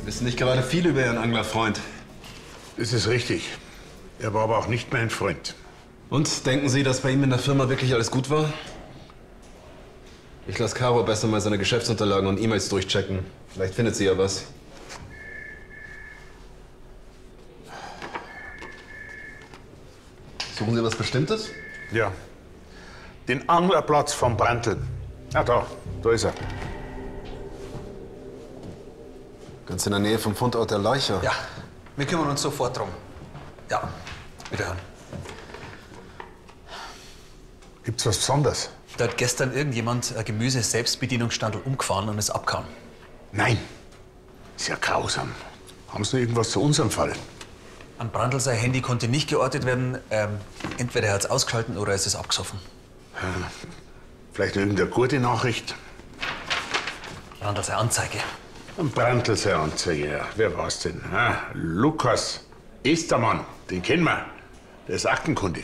Sie wissen nicht gerade viel über Ihren Anglerfreund. Das ist richtig. Er war aber auch nicht mein Freund. Und, denken Sie, dass bei ihm in der Firma wirklich alles gut war? Ich lasse Caro besser mal seine Geschäftsunterlagen und E-Mails durchchecken. Vielleicht findet sie ja was. Suchen Sie was Bestimmtes? Ja. Den Anglerplatz von Brandl. Ah, da ist er. Ganz in der Nähe vom Fundort der Leiche. Ja, wir kümmern uns sofort drum. Ja, wiederhören. Gibt's was Besonderes? Da hat gestern irgendjemand ein Gemüse-Selbstbedienungsstandel umgefahren und ist abgehauen. Nein. Ist ja grausam. Haben Sie irgendwas zu unserem Fall? An Brandl sein Handy konnte nicht geortet werden. Entweder er hat es ausgeschalten oder es ist abgesoffen. Vielleicht irgendeine gute Nachricht? Brandl seine Anzeige. Ein Brandl seine Anzeige, ja. Wer war's denn? Lukas Estermann, den kennen wir. Der ist aktenkundig.